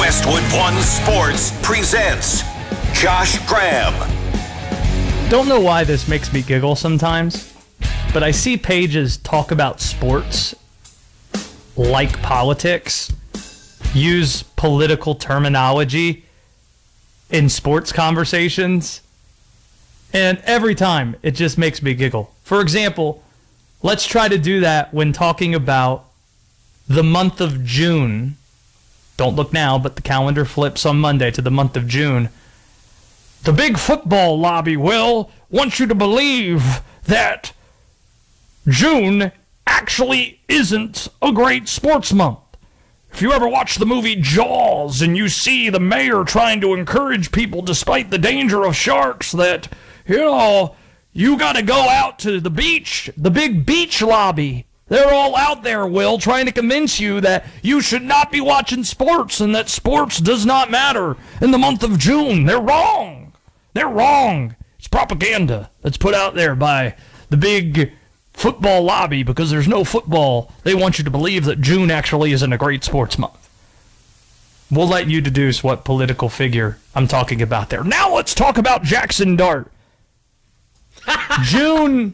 Westwood One Sports presents Josh Graham. Don't know why this makes me giggle sometimes, but I see pages talk about sports like politics, use political terminology in sports conversations, and every time it just makes me giggle. For example, let's try to do that when talking about the month of June. Don't look now, but the calendar flips on Monday to the month of June. The big football lobby, Will, wants you to believe that June actually isn't a great sports month. If you ever watch the movie Jaws and you see the mayor trying to encourage people despite the danger of sharks that, you got to go out to the beach, the big beach lobby. They're all out there, Will, trying to convince you that you should not be watching sports and that sports does not matter in the month of June. They're wrong. They're wrong. It's propaganda that's put out there by the big football lobby because there's no football. They want you to believe that June actually isn't a great sports month. We'll let you deduce what political figure I'm talking about there. Now let's talk about Jackson Dart. June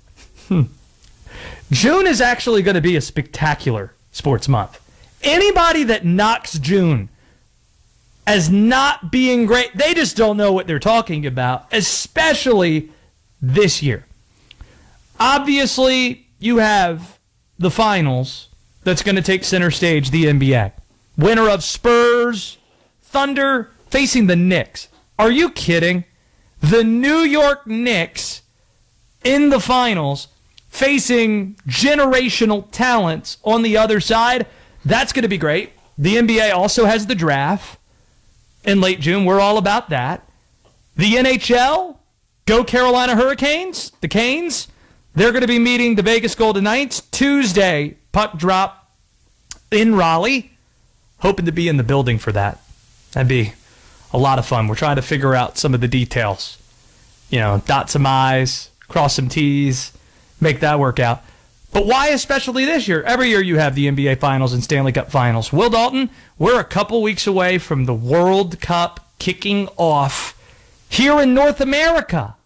is actually going to be a spectacular sports month. Anybody that knocks June as not being great, they just don't know what they're talking about, especially this year. Obviously, you have the finals that's going to take center stage, the NBA. Winner of Spurs, Thunder, facing the Knicks. Are you kidding? The New York Knicks in the finals facing generational talents on the other side. That's going to be great. The NBA also has the draft in late June. We're all about that. The NHL, go Carolina Hurricanes, the Canes. They're going to be meeting the Vegas Golden Knights Tuesday. Puck drop in Raleigh. Hoping to be in the building for that. That'd be a lot of fun. We're trying to figure out some of the details. Dot some I's, cross some T's, make that work out. But why especially this year? Every year you have the NBA Finals and Stanley Cup Finals. Will Dalton, we're a couple weeks away from the World Cup kicking off here in North America.